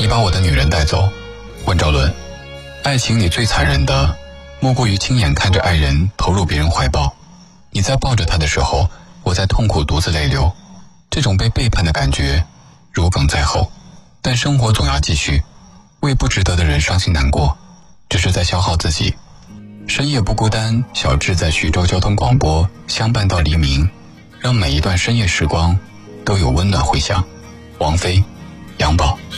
把我的女人带走。温兆伦，爱情里最残忍的莫过于亲眼看着爱人投入别人怀抱，你在抱着他的时候，我在痛苦独自泪流，这种被背叛的感觉如鲠在喉。但生活总要继续，为不值得的人伤心难过，只是在消耗自己。深夜不孤单，小智在徐州交通广播相伴到黎明，让每一段深夜时光都有温暖回响。王菲，杨宝。